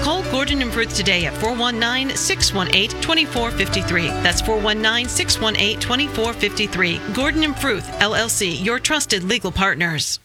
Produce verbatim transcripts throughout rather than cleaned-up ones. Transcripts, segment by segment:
Call Gordon and Fruth today at four one nine, six one eight, two four five three. That's four one nine, six one eight, two four five three. Gordon and Fruth, L L C, your trusted legal partners.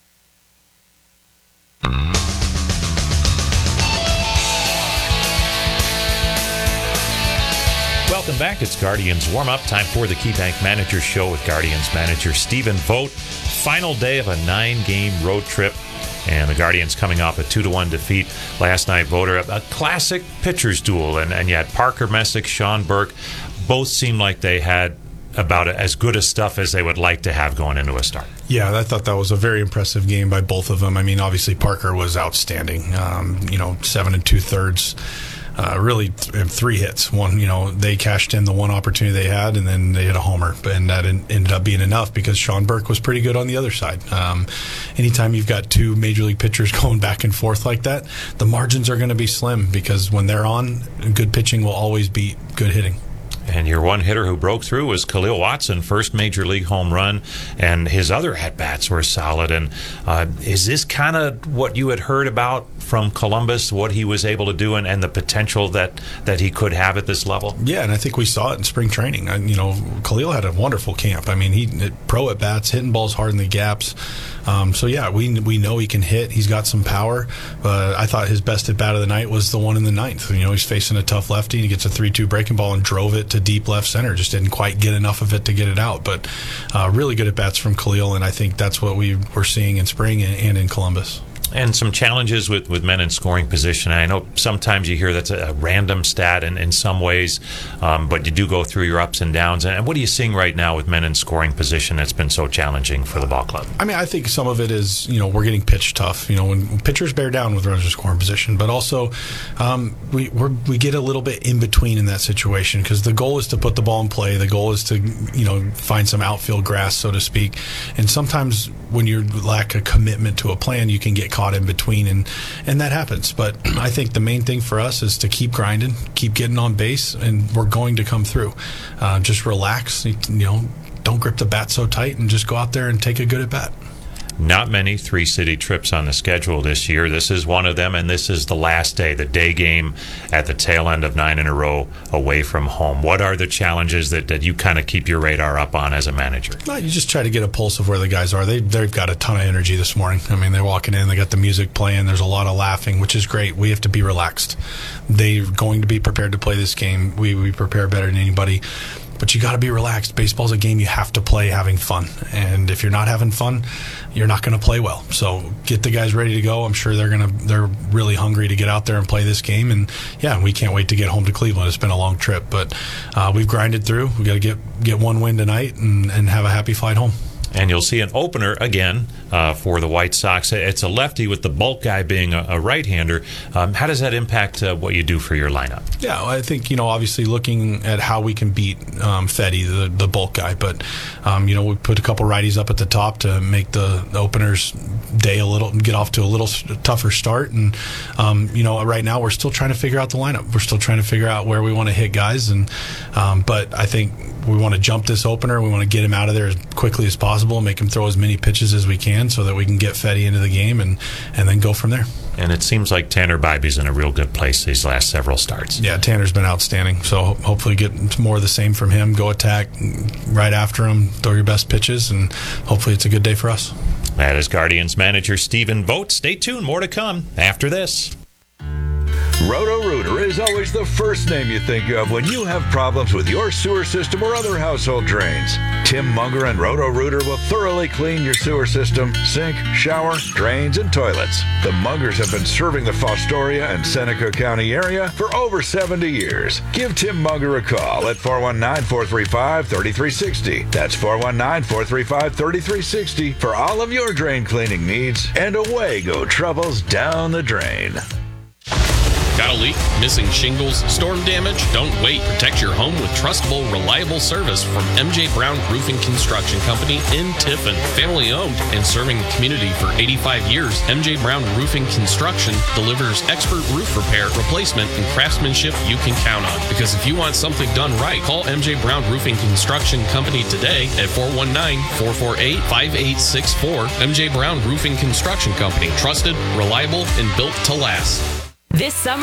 Welcome back. It's Guardians warm-up. Time for the KeyBank Manager Show with Guardians manager Stephen Vogt. Final day of a nine-game road trip, and the Guardians coming off a two to one defeat last night. Voter, a classic pitcher's duel, and, and you had Parker Messick, Sean Burke. Both seemed like they had about as good a stuff as they would like to have going into a start. Yeah, I thought that was a very impressive game by both of them. I mean, obviously Parker was outstanding. Um, you know, seven and two-thirds. Uh, really, th- three hits. One, you know, they cashed in the one opportunity they had, and then they hit a homer, and that en- ended up being enough because Sean Burke was pretty good on the other side. Um, anytime you've got two major league pitchers going back and forth like that, the margins are going to be slim because when they're on, good pitching will always beat good hitting. And your one hitter who broke through was Khalil Watson, first major league home run, and his other at-bats were solid. And uh, is this kind of what you had heard about from Columbus, what he was able to do and, and the potential that, that he could have at this level? Yeah, and I think we saw it in spring training. I, you know, Khalil had a wonderful camp. I mean, he pro at-bats, hitting balls hard in the gaps. Um, so, yeah, we we know he can hit. He's got some power. But I thought his best at-bat of the night was the one in the ninth. You know, he's facing a tough lefty, and he gets a three two breaking ball and drove it to deep left center. Just didn't quite get enough of it to get it out. But uh, really good at-bats from Khalil, and I think that's what we were seeing in spring and, and in Columbus. And some challenges with, with men in scoring position. I know sometimes you hear that's a, a random stat in, in some ways, um, but you do go through your ups and downs. And what are you seeing right now with men in scoring position that's been so challenging for the ball club? I mean, I think some of it is, you know, we're getting pitch tough. You know, when pitchers bear down with runners in scoring position, but also um, we we're, we get a little bit in between in that situation because the goal is to put the ball in play. The goal is to, you know, find some outfield grass, so to speak. And sometimes when you lack a commitment to a plan, you can get caught in between, and and that happens. But I think the main thing for us is to keep grinding, keep getting on base, and we're going to come through. Uh, just relax, you know, don't grip the bat so tight, and just go out there and take a good at bat. Not many three-city trips on the schedule this year. This is one of them, and this is the last day, the day game at the tail end of nine in a row away from home. What are the challenges that, that you kind of keep your radar up on as a manager? Well, you just try to get a pulse of where the guys are. They, they've got a ton of energy this morning. I mean, they're walking in, they got the music playing, there's a lot of laughing, which is great. We have to be relaxed. They're going to be prepared to play this game. We, we prepare better than anybody. But you got to be relaxed. Baseball's a game you have to play having fun. And if you're not having fun, you're not going to play well. So get the guys ready to go. I'm sure they're going to they're really hungry to get out there and play this game. And yeah, we can't wait to get home to Cleveland. It's been a long trip, but uh, we've grinded through. We got to get get one win tonight and, and have a happy flight home. And you'll see an opener again uh, for the White Sox. It's a lefty with the bulk guy being a, a right-hander. Um, how does that impact uh, what you do for your lineup? Yeah, I think, you know, obviously looking at how we can beat um, Fedde, the, the bulk guy. But, um, you know, we put a couple righties up at the top to make the, the opener's day a little, get off to a little tougher start. And, um, you know, right now we're still trying to figure out the lineup. We're still trying to figure out where we want to hit guys. And um, But I think we want to jump this opener. We want to get him out of there as quickly as possible, make him throw as many pitches as we can so that we can get Fedde into the game and, and then go from there. And it seems like Tanner Bybee's in a real good place these last several starts. Yeah, Tanner's been outstanding. So hopefully get more of the same from him. Go attack right after him, throw your best pitches, and hopefully it's a good day for us. That is Guardians manager Stephen Vogt. Stay tuned. More to come after this. Roto-Rooter is always the first name you think of when you have problems with your sewer system or other household drains. Tim Munger and Roto-Rooter will thoroughly clean your sewer system, sink, shower, drains, and toilets. The Mungers have been serving the Fostoria and Seneca County area for over seventy years. Give Tim Munger a call at four one nine, four three five, three three six zero. That's four one nine, four three five, three three six zero for all of your drain cleaning needs, and away go troubles down the drain. Got a leak? Missing shingles? Storm damage? Don't wait. Protect your home with trustable, reliable service from M J Brown Roofing Construction Company in Tiffin. Family owned and serving the community for eighty-five years, M J Brown Roofing Construction delivers expert roof repair, replacement, and craftsmanship you can count on. Because if you want something done right, call M J Brown Roofing Construction Company today at four one nine, four four eight, five eight six four. M J Brown Roofing Construction Company. Trusted, reliable, and built to last. This summer,